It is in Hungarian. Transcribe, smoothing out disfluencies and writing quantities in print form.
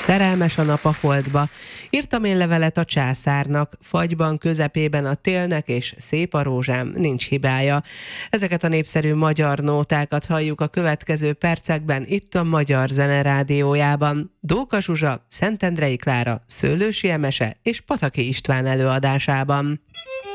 Szerelmes a nap a holdba. Írtam én levelet a császárnak, fagyban, közepében a télnek, és szép a rózsám, nincs hibája. Ezeket a népszerű magyar nótákat halljuk a következő percekben itt a Magyar Zene Rádiójában. Dóka Zsuzsa, Szentendrei Klára, Szőlősi Emese és Pataki István előadásában.